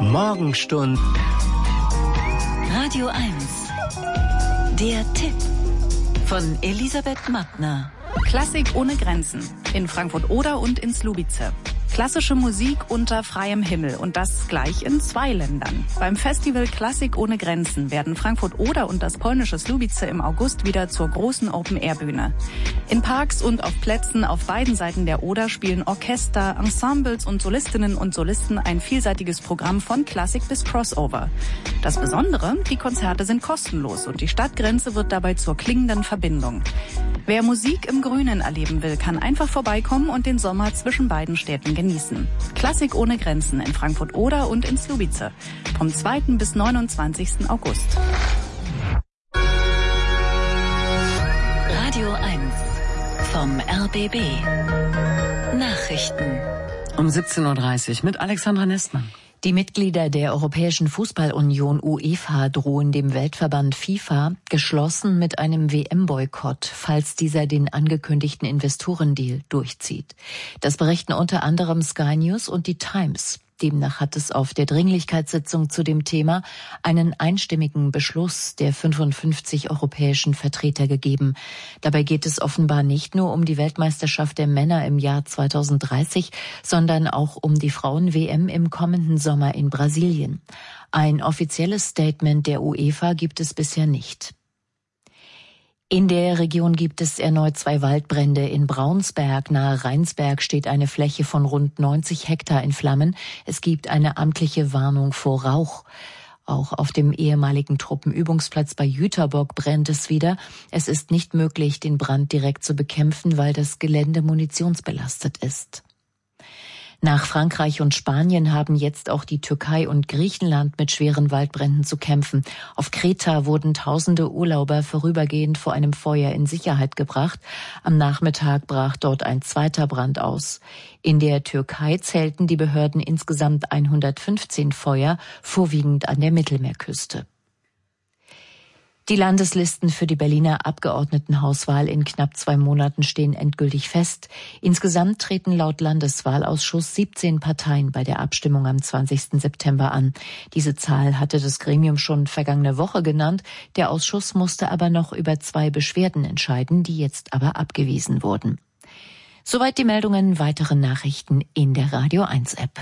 Morgenstund. Radio 1. Der Tipp von Elisabeth Mattner. Klassik ohne Grenzen. In Frankfurt-Oder und in Słubice. Klassische Musik unter freiem Himmel und das gleich in 2 Ländern. Beim Festival Klassik ohne Grenzen werden Frankfurt-Oder und das polnische Słubice im August wieder zur großen Open-Air-Bühne. In Parks und auf Plätzen auf beiden Seiten der Oder spielen Orchester, Ensembles und Solistinnen und Solisten ein vielseitiges Programm von Klassik bis Crossover. Das Besondere, die Konzerte sind kostenlos und die Stadtgrenze wird dabei zur klingenden Verbindung. Wer Musik im Grünen erleben will, kann einfach vorbeikommen und den Sommer zwischen beiden Städten genießen. Klassik ohne Grenzen in Frankfurt-Oder und in Słubice. Vom 2. bis 29. August. Radio 1 vom RBB. Nachrichten. Um 17.30 Uhr mit Alexandra Nestmann. Die Mitglieder der Europäischen Fußballunion UEFA drohen dem Weltverband FIFA geschlossen mit einem WM-Boykott, falls dieser den angekündigten Investorendeal durchzieht. Das berichten unter anderem Sky News und die Times. Demnach hat es auf der Dringlichkeitssitzung zu dem Thema einen einstimmigen Beschluss der 55 europäischen Vertreter gegeben. Dabei geht es offenbar nicht nur um die Weltmeisterschaft der Männer im Jahr 2030, sondern auch um die Frauen-WM im kommenden Sommer in Brasilien. Ein offizielles Statement der UEFA gibt es bisher nicht. In der Region gibt es erneut 2 Waldbrände. In Braunsberg nahe Rheinsberg steht eine Fläche von rund 90 Hektar in Flammen. Es gibt eine amtliche Warnung vor Rauch. Auch auf dem ehemaligen Truppenübungsplatz bei Jüterbock brennt es wieder. Es ist nicht möglich, den Brand direkt zu bekämpfen, weil das Gelände munitionsbelastet ist. Nach Frankreich und Spanien haben jetzt auch die Türkei und Griechenland mit schweren Waldbränden zu kämpfen. Auf Kreta wurden tausende Urlauber vorübergehend vor einem Feuer in Sicherheit gebracht. Am Nachmittag brach dort ein zweiter Brand aus. In der Türkei zählten die Behörden insgesamt 115 Feuer, vorwiegend an der Mittelmeerküste. Die Landeslisten für die Berliner Abgeordnetenhauswahl in knapp 2 Monaten stehen endgültig fest. Insgesamt treten laut Landeswahlausschuss 17 Parteien bei der Abstimmung am 20. September an. Diese Zahl hatte das Gremium schon vergangene Woche genannt. Der Ausschuss musste aber noch über 2 Beschwerden entscheiden, die jetzt aber abgewiesen wurden. Soweit die Meldungen, weitere Nachrichten in der Radio 1 App.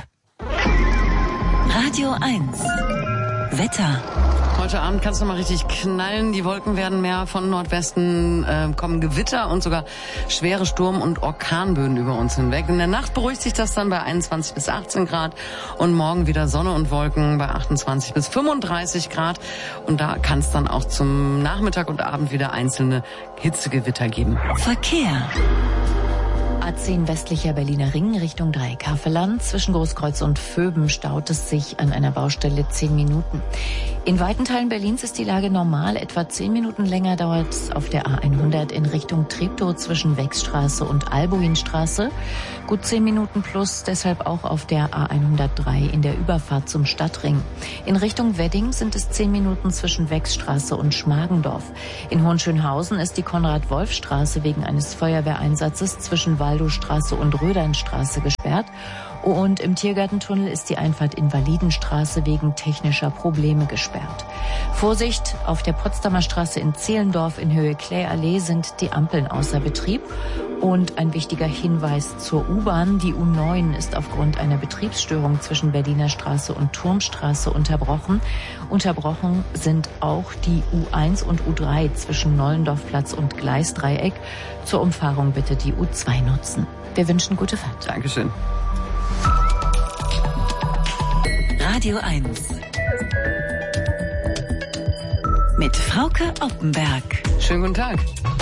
Radio 1 Wetter. Heute Abend kann es noch mal richtig knallen. Die Wolken werden mehr von Nordwesten, kommen Gewitter und sogar schwere Sturm- und Orkanböen über uns hinweg. In der Nacht beruhigt sich das dann bei 21 bis 18 Grad und morgen wieder Sonne und Wolken bei 28 bis 35 Grad. Und da kann es dann auch zum Nachmittag und Abend wieder einzelne Hitzegewitter geben. Verkehr. A10 westlicher Berliner Ring Richtung Dreieckhaveland. Zwischen Großkreuz und Vöben staut es sich an einer Baustelle 10 Minuten. In weiten Teilen Berlins ist die Lage normal. Etwa 10 Minuten länger dauert es auf der A100 in Richtung Treptow zwischen Wechsstraße und Albuinstraße. Gut 10 Minuten plus, deshalb auch auf der A103 in der Überfahrt zum Stadtring. In Richtung Wedding sind es 10 Minuten zwischen Wechsstraße und Schmargendorf. In Hohenschönhausen ist die Konrad-Wolf-Straße wegen eines Feuerwehreinsatzes zwischen Waldowstraße und Rödernstraße gesperrt. Und im Tiergartentunnel ist die Einfahrt Invalidenstraße wegen technischer Probleme gesperrt. Vorsicht, auf der Potsdamer Straße in Zehlendorf in Höhe Kläallee sind die Ampeln außer Betrieb. Und ein wichtiger Hinweis zur U-Bahn. Die U9 ist aufgrund einer Betriebsstörung zwischen Berliner Straße und Turmstraße unterbrochen. Unterbrochen sind auch die U1 und U3 zwischen Nollendorfplatz und Gleisdreieck. Zur Umfahrung bitte die U2 nutzen. Wir wünschen gute Fahrt. Dankeschön. Radio 1 mit Frauke Oppenberg. Schönen guten Tag.